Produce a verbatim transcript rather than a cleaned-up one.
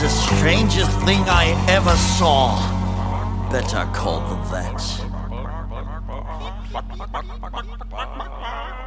the strangest thing I ever saw. Better call the vet.